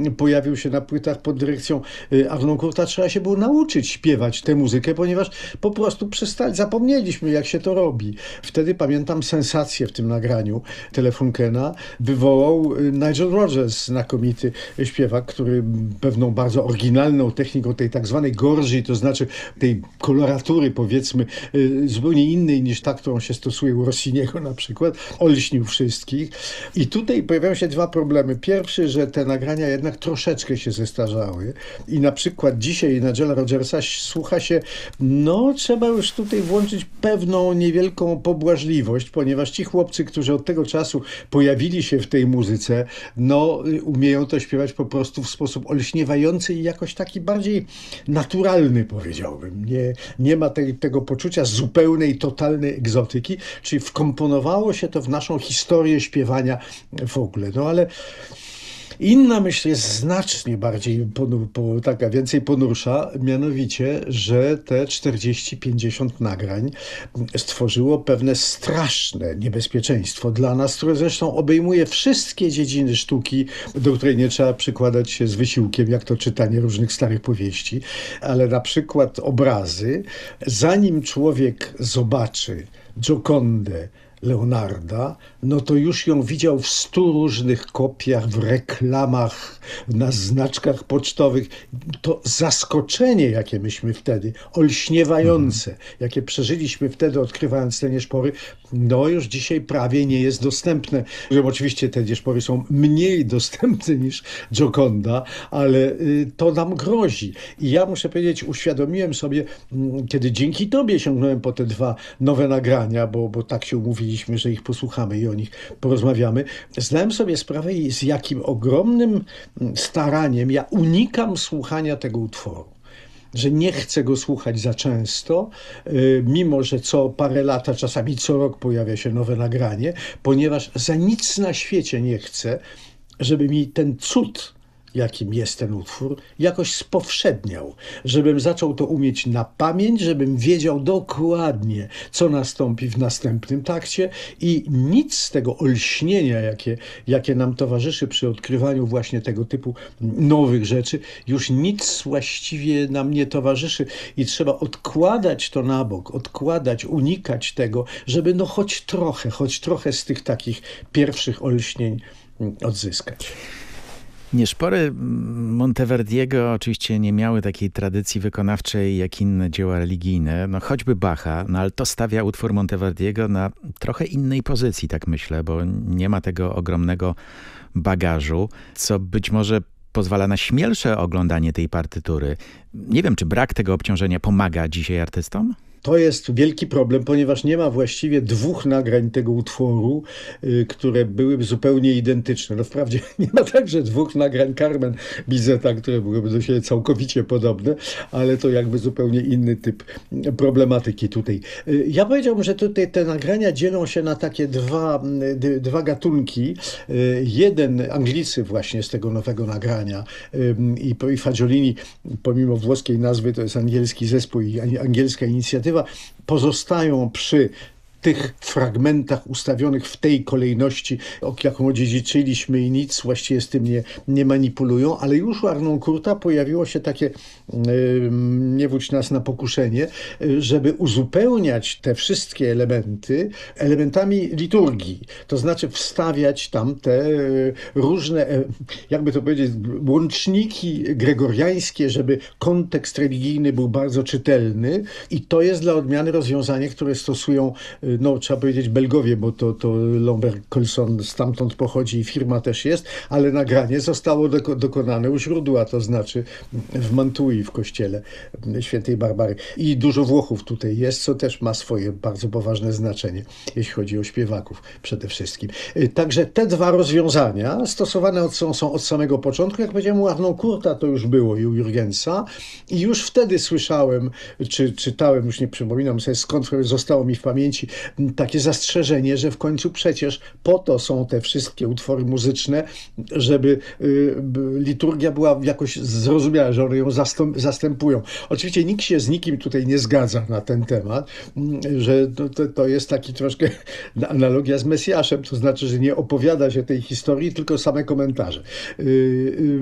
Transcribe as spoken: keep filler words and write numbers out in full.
pojawił się na płytach pod dyrekcją Arnoncourta, trzeba się było nauczyć śpiewać tę muzykę, ponieważ po prostu przestali, zapomnieliśmy, jak się to robi. Wtedy pamiętam sensację w tym nagraniu Telefunkena wywołał Nigel Rogers, znakomity śpiewak, który pewną bardzo oryginalną techniką tej tak zwanej gorgi, to znaczy tej koloratury, powiedzmy, zupełnie innej niż ta, którą się stosuje u Rossiniego na przykład, olśnił wszystkich. I tutaj pojawiają się dwa problemy. Pierwszy, że te nagrania jednak troszeczkę się zestarzały i na przykład dzisiaj Nigela Rogersa słucha się, no trzeba już tutaj włączyć pewną niewielką pobłażliwość, ponieważ ci chłopcy, którzy od tego czasu pojawili się w tej muzyce, no umieją to śpiewać po prostu w sposób olśniewający i jakoś taki bardziej naturalny, powiedziałbym. Nie, nie ma tej, tego poczucia zupełnej, totalnej egzotyki, czyli wkomponowało się to w naszą historię śpiewania w ogóle. No ale inna myśl jest znacznie bardziej ponur, po, taka więcej ponursza, mianowicie, że te czterdzieści pięćdziesiąt nagrań stworzyło pewne straszne niebezpieczeństwo dla nas, które zresztą obejmuje wszystkie dziedziny sztuki, do której nie trzeba przykładać się z wysiłkiem, jak to czytanie różnych starych powieści, ale na przykład obrazy, zanim człowiek zobaczy Giocondę Leonarda, no to już ją widział w stu różnych kopiach, w reklamach, na znaczkach pocztowych. To zaskoczenie, jakie myśmy wtedy, olśniewające, mhm. jakie przeżyliśmy wtedy, odkrywając te nieszpory, no już dzisiaj prawie nie jest dostępne. Oczywiście te nieszpory są mniej dostępne niż Gioconda, ale to nam grozi. I ja muszę powiedzieć, uświadomiłem sobie, kiedy dzięki tobie sięgnąłem po te dwa nowe nagrania, bo, bo tak się umówiliśmy, że ich posłuchamy i o nich porozmawiamy. Zdałem sobie sprawę, z jakim ogromnym staraniem ja unikam słuchania tego utworu. Że nie chcę go słuchać za często, mimo że co parę lat, a czasami co rok pojawia się nowe nagranie, ponieważ za nic na świecie nie chcę, żeby mi ten cud, jakim jest ten utwór, jakoś spowszedniał, żebym zaczął to umieć na pamięć, żebym wiedział dokładnie, co nastąpi w następnym takcie i nic z tego olśnienia, jakie, jakie nam towarzyszy przy odkrywaniu właśnie tego typu nowych rzeczy, już nic właściwie nam nie towarzyszy i trzeba odkładać to na bok, odkładać, unikać tego, żeby no choć trochę, choć trochę z tych takich pierwszych olśnień odzyskać. Nieszpory Monteverdiego oczywiście nie miały takiej tradycji wykonawczej jak inne dzieła religijne, no choćby Bacha, no ale to stawia utwór Monteverdiego na trochę innej pozycji, tak myślę, bo nie ma tego ogromnego bagażu, co być może pozwala na śmielsze oglądanie tej partytury. Nie wiem, czy brak tego obciążenia pomaga dzisiaj artystom? To jest wielki problem, ponieważ nie ma właściwie dwóch nagrań tego utworu, y, które byłyby zupełnie identyczne. No wprawdzie nie ma także dwóch nagrań Carmen Bizeta, które byłyby do siebie całkowicie podobne, ale to jakby zupełnie inny typ problematyki tutaj. Y, ja powiedziałbym, że tutaj te nagrania dzielą się na takie dwa, d, dwa gatunki. Y, jeden, Anglicy właśnie z tego nowego nagrania y, i, i Fagiolini, pomimo włoskiej nazwy, to jest angielski zespół i angielska inicjatywa, pozostają przy tych fragmentach ustawionych w tej kolejności, jaką odziedziczyliśmy i nic właściwie z tym nie, nie manipulują, ale już u Arnoncourta pojawiło się takie, yy, nie wódź nas na pokuszenie, yy, żeby uzupełniać te wszystkie elementy elementami liturgii. To znaczy wstawiać tam te yy, różne, yy, jakby to powiedzieć, łączniki gregoriańskie, żeby kontekst religijny był bardzo czytelny i to jest dla odmiany rozwiązanie, które stosują yy, no trzeba powiedzieć Belgowie, bo to, to Lambert-Colson stamtąd pochodzi i firma też jest, ale nagranie zostało doko- dokonane u źródła, to znaczy w Mantui, w kościele świętej Barbary. I dużo Włochów tutaj jest, co też ma swoje bardzo poważne znaczenie, jeśli chodzi o śpiewaków przede wszystkim. Także te dwa rozwiązania stosowane od, są, są od samego początku. Jak powiedziałem, u Arnoncourta to już było i u Jürgensa i już wtedy słyszałem, czy czytałem, już nie przypominam sobie skąd zostało mi w pamięci, takie zastrzeżenie, że w końcu przecież po to są te wszystkie utwory muzyczne, żeby y, liturgia była jakoś zrozumiała, że one ją zastąp, zastępują. Oczywiście nikt się z nikim tutaj nie zgadza na ten temat, że to, to, to jest taki troszkę analogia z Mesjaszem, to znaczy, że nie opowiada się tej historii, tylko same komentarze. Y, y,